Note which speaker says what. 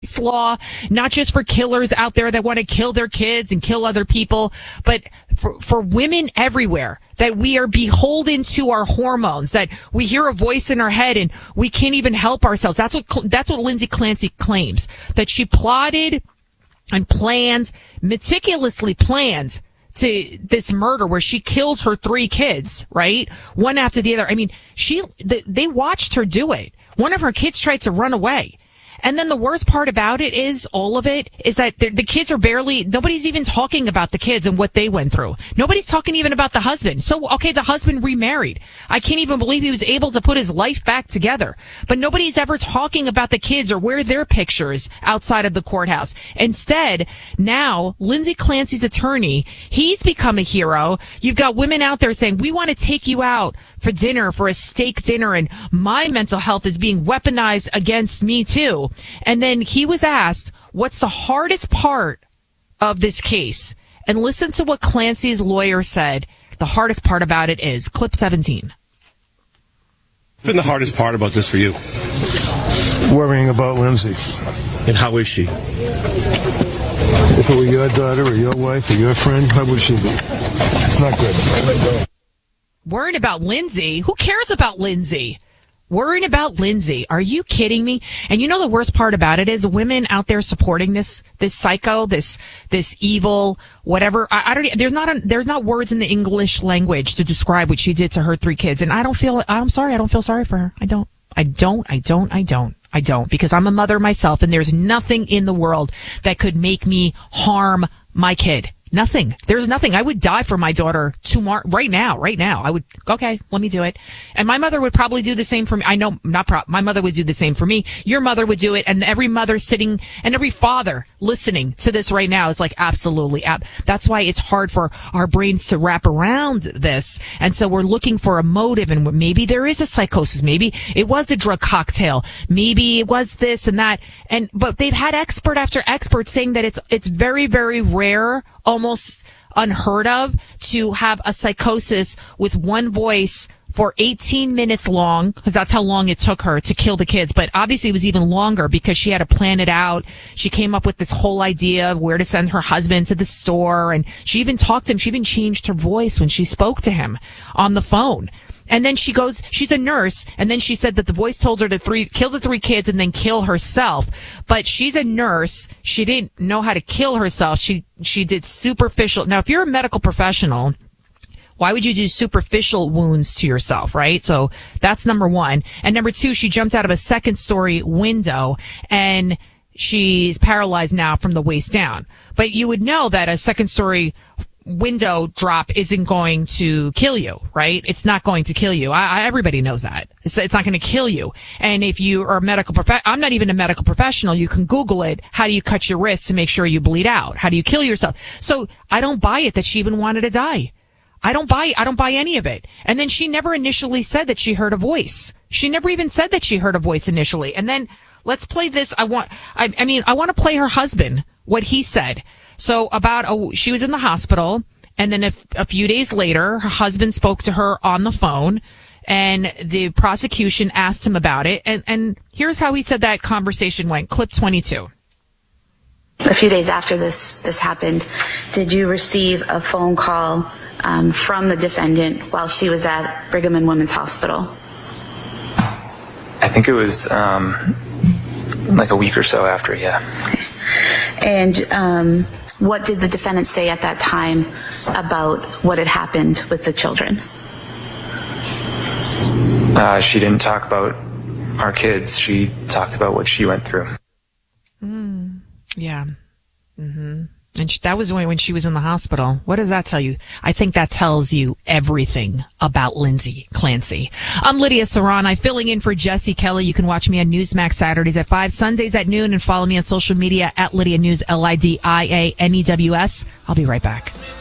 Speaker 1: law, not just for killers out there that want to kill their kids and kill other people, but for women everywhere, that we are beholden to our hormones, that we hear a voice in our head and we can't even help ourselves. That's what Lindsay Clancy claims, that she plotted and meticulously plans to this murder where she killed her 3 kids, right? One after the other. I mean, they watched her do it. One of her kids tried to run away. And then the worst part about it is, all of it, is that the kids are nobody's even talking about the kids and what they went through. Nobody's talking even about the husband. So, okay, the husband remarried. I can't even believe he was able to put his life back together. But nobody's ever talking about the kids or where their pictures outside of the courthouse. Instead, now, Lindsay Clancy's attorney, he's become a hero. You've got women out there saying, we want to take you out for dinner, for a steak dinner, and my mental health is being weaponized against me too. And then he was asked, what's the hardest part of this case? And listen to what Clancy's lawyer said. The hardest part about it is clip 17.
Speaker 2: What's been the hardest part about this for you?
Speaker 3: Worrying about Lindsay.
Speaker 2: And how is she?
Speaker 3: If it were your daughter or your wife or your friend, how would she be? It's not good.
Speaker 1: Worrying about Lindsay? Who cares about Lindsay? Worrying about Lindsay. Are you kidding me? And you know the worst part about it is the women out there supporting this psycho, this evil, whatever. There's not words in the English language to describe what she did to her 3 kids. And I'm sorry, I don't feel sorry for her. I don't, because I'm a mother myself, and there's nothing in the world that could make me harm my kid. Nothing. There's nothing. I would die for my daughter tomorrow, right now. I would, okay, let me do it. And my mother would probably do the same for me. I know, my mother would do the same for me. Your mother would do it. And every mother sitting and every father listening to this right now is like, absolutely. That's why it's hard for our brains to wrap around this. And so we're looking for a motive, and maybe there is a psychosis. Maybe it was the drug cocktail. Maybe it was this and that. But they've had expert after expert saying that it's very, very rare, almost unheard of, to have a psychosis with one voice for 18 minutes long, because that's how long it took her to kill the kids. But obviously it was even longer because she had to plan it out. She came up with this whole idea of where to send her husband to the store, and she even talked to him. She even changed her voice when she spoke to him on the phone. And then she's a nurse, and then she said that the voice told her to kill the 3 kids and then kill herself. But she's a nurse. She didn't know how to kill herself. She did superficial. Now, if you're a medical professional, why would you do superficial wounds to yourself, right? So that's number 1. And number 2, she jumped out of a 2nd-story window, and she's paralyzed now from the waist down. But you would know that a 2nd-story window drop isn't going to kill you, right? It's not going to kill you. Everybody knows that. It's not going to kill you. And if you are a medical I'm not even a medical professional. You can Google it. How do you cut your wrists to make sure you bleed out? How do you kill yourself? So I don't buy it that she even wanted to die. I don't buy any of it. And then she never initially said that she heard a voice. She never even said that she heard a voice initially. And then let's play this. I want to play her husband, what he said. So she was in the hospital, and then a few days later, her husband spoke to her on the phone, and the prosecution asked him about it. And here's how he said that conversation went. Clip 22.
Speaker 4: A few days after this happened, did you receive a phone call from the defendant while she was at Brigham and Women's Hospital?
Speaker 5: I think it was like a week or so after, yeah.
Speaker 4: Okay. And what did the defendant say at that time about what had happened with the children?
Speaker 5: She didn't talk about our kids. She talked about what she went through.
Speaker 1: Yeah. Mm-hmm. And that was when she was in the hospital. What does that tell you? I think that tells you everything about Lindsay Clancy. I'm Lydia Serrani, filling in for Jesse Kelly. You can watch me on Newsmax Saturdays at 5, Sundays at noon, and follow me on social media at Lydia News, LIDIANEWS. I'll be right back.